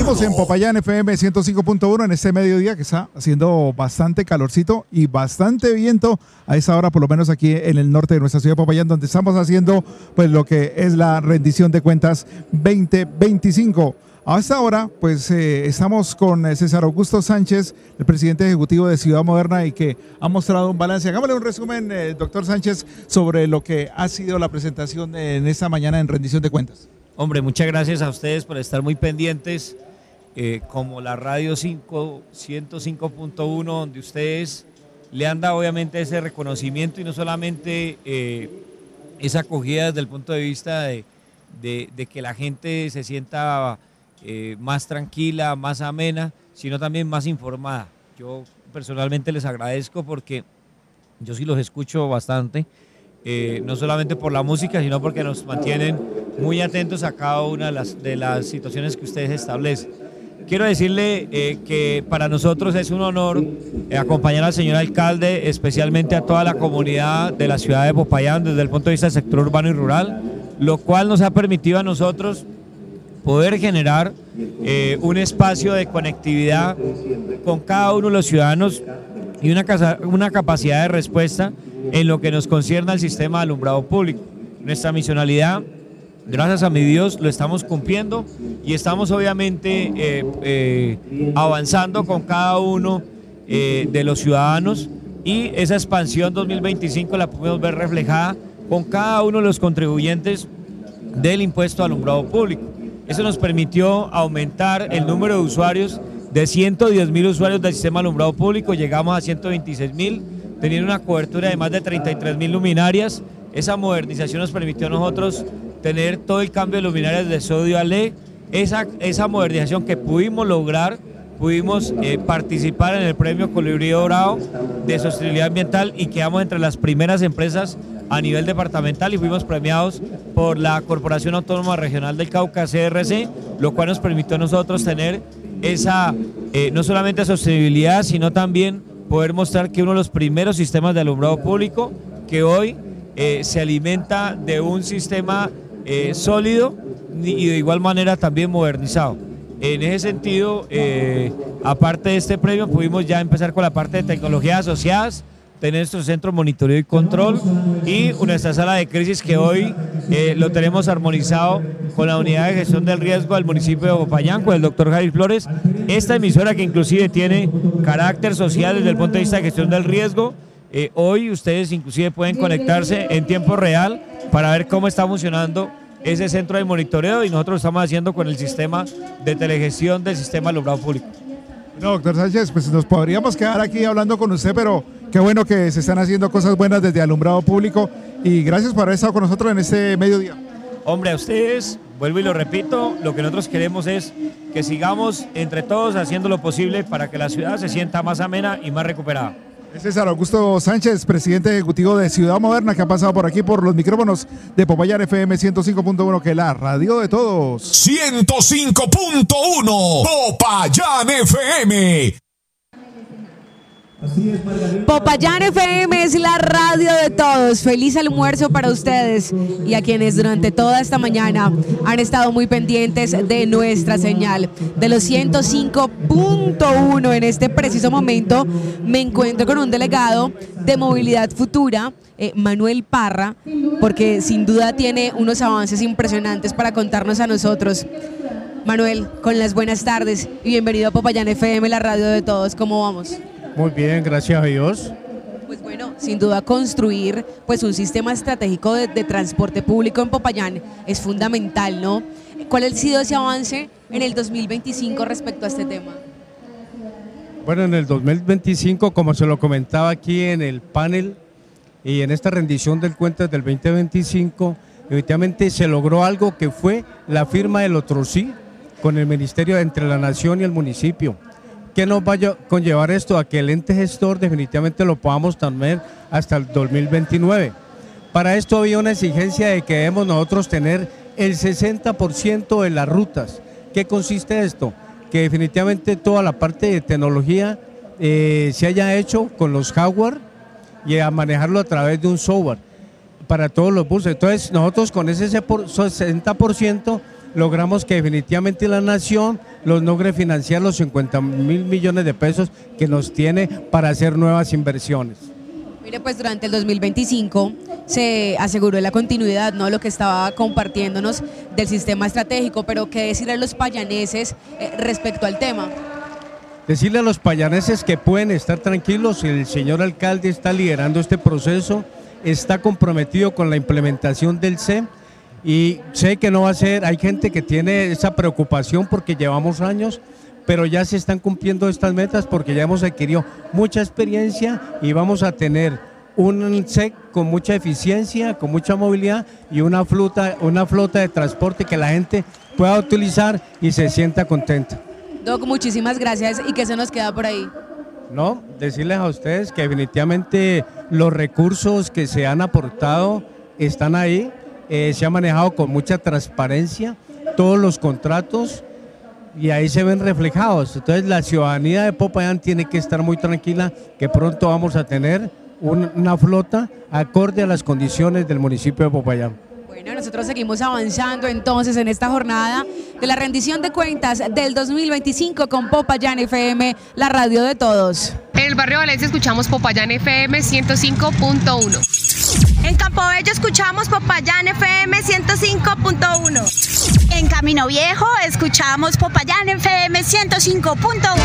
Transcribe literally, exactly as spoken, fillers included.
Seguimos en Popayán F M ciento cinco punto uno en este mediodía que está haciendo bastante calorcito y bastante viento a esa hora, por lo menos aquí en el norte de nuestra ciudad de Popayán, donde estamos haciendo pues lo que es la rendición de cuentas veinte veinticinco. A esta hora, pues eh, estamos con César Augusto Sánchez, el presidente ejecutivo de Ciudad Moderna, y que ha mostrado un balance. Hagámosle un resumen, eh, doctor Sánchez, sobre lo que ha sido la presentación en esta mañana en rendición de cuentas. Hombre, muchas gracias a ustedes por estar muy pendientes, eh, como la radio ciento cinco punto uno, donde ustedes le han dado obviamente ese reconocimiento y no solamente eh, esa acogida desde el punto de vista de, de, de que la gente se sienta eh, más tranquila, más amena, sino también más informada. Yo personalmente les agradezco porque yo sí los escucho bastante. Eh, no solamente por la música, sino porque nos mantienen muy atentos a cada una de las, de las situaciones que ustedes establecen. Quiero decirle eh, que para nosotros es un honor eh, acompañar al señor alcalde, especialmente a toda la comunidad de la ciudad de Popayán desde el punto de vista del sector urbano y rural, lo cual nos ha permitido a nosotros poder generar eh, un espacio de conectividad con cada uno de los ciudadanos y una, casa, una capacidad de respuesta en lo que nos concierne al sistema de alumbrado público. Nuestra misionalidad, gracias a mi Dios, lo estamos cumpliendo y estamos obviamente eh, eh, avanzando con cada uno eh, de los ciudadanos, y esa expansión dos mil veinticinco la podemos ver reflejada con cada uno de los contribuyentes del impuesto al alumbrado público. Eso nos permitió aumentar el número de usuarios de ciento diez mil usuarios del sistema de alumbrado público, llegamos a ciento veintiséis mil, teniendo una cobertura de más de treinta y tres mil luminarias. Esa modernización nos permitió a nosotros tener todo el cambio de luminarias de sodio a L E D. Esa, esa modernización que pudimos lograr, pudimos eh, participar en el premio Colibrí Dorado de sostenibilidad ambiental y quedamos entre las primeras empresas a nivel departamental y fuimos premiados por la Corporación Autónoma Regional del Cauca, C R C, lo cual nos permitió a nosotros tener esa, eh, no solamente sostenibilidad, sino también poder mostrar que uno de los primeros sistemas de alumbrado público que hoy eh, se alimenta de un sistema eh, sólido y de igual manera también modernizado. En ese sentido, eh, aparte de este premio, pudimos ya empezar con la parte de tecnologías asociadas, tener nuestro centro de monitoreo y control y nuestra sala de crisis que hoy eh, lo tenemos armonizado con la unidad de gestión del riesgo del municipio de Popayán, con el doctor Jair Flores. Esta emisora que inclusive tiene carácter social desde el punto de vista de gestión del riesgo, eh, hoy ustedes inclusive pueden conectarse en tiempo real para ver cómo está funcionando ese centro de monitoreo, y nosotros lo estamos haciendo con el sistema de telegestión del sistema de alumbrado público. No, doctor Sánchez, pues nos podríamos quedar aquí hablando con usted, pero qué bueno que se están haciendo cosas buenas desde alumbrado público, y gracias por haber estado con nosotros en este mediodía. Hombre, a ustedes, vuelvo y lo repito, lo que nosotros queremos es que sigamos entre todos haciendo lo posible para que la ciudad se sienta más amena y más recuperada. César Augusto Sánchez, presidente ejecutivo de Ciudad Moderna, que ha pasado por aquí por los micrófonos de Popayán F M ciento cinco punto uno, que es la radio de todos. ciento cinco punto uno, Popayán F M. Popayán F M es la radio de todos. Feliz almuerzo para ustedes y a quienes durante toda esta mañana han estado muy pendientes de nuestra señal de los ciento cinco punto uno. En este preciso momento me encuentro con un delegado de Movilidad Futura, eh, Manuel Parra, porque sin duda tiene unos avances impresionantes para contarnos a nosotros. Manuel, con las buenas tardes y bienvenido a Popayán F M, la radio de todos. ¿Cómo vamos? Muy bien, gracias a Dios. Pues bueno, sin duda construir pues un sistema estratégico de, de transporte público en Popayán es fundamental, ¿no? ¿Cuál ha sido ese avance en el dos mil veinticinco respecto a este tema? Bueno, en el dos mil veinticinco, como se lo comentaba aquí en el panel y en esta rendición del cuentas del veinte veinticinco, efectivamente se logró algo que fue la firma del otro sí con el ministerio entre la nación y el municipio. ¿Qué nos va a conllevar esto? A que el ente gestor definitivamente lo podamos tener hasta el dos mil veintinueve. Para esto había una exigencia de que debemos nosotros tener el sesenta por ciento de las rutas. ¿Qué consiste esto? Que definitivamente toda la parte de tecnología eh, se haya hecho con los hardware y a manejarlo a través de un software para todos los buses. Entonces nosotros con ese sesenta por ciento logramos que definitivamente la nación los logre financiar los cincuenta mil millones de pesos que nos tiene para hacer nuevas inversiones. Mire, pues durante el dos mil veinticinco se aseguró la continuidad, ¿no? Lo que estaba compartiéndonos del sistema estratégico, pero ¿qué decirle a los payaneses eh, respecto al tema? Decirle a los payaneses que pueden estar tranquilos, el señor alcalde está liderando este proceso, está comprometido con la implementación del C E M y sé que no va a ser, hay gente que tiene esa preocupación porque llevamos años, pero ya se están cumpliendo estas metas porque ya hemos adquirido mucha experiencia y vamos a tener un C E C con mucha eficiencia, con mucha movilidad y una flota, una flota de transporte que la gente pueda utilizar y se sienta contenta. Doc, muchísimas gracias. ¿Y qué se nos queda por ahí? No, decirles a ustedes que definitivamente los recursos que se han aportado están ahí, eh, se ha manejado con mucha transparencia, todos los contratos y ahí se ven reflejados. Entonces la ciudadanía de Popayán tiene que estar muy tranquila que pronto vamos a tener un, una flota acorde a las condiciones del municipio de Popayán. Bueno, nosotros seguimos avanzando entonces en esta jornada de la rendición de cuentas del dos mil veinticinco con Popayán F M, la radio de todos. En el barrio Valencia escuchamos Popayán F M ciento cinco punto uno. En Campobello escuchamos Popayán F M ciento cinco punto uno. En Camino Viejo escuchamos Popayán F M ciento cinco punto uno.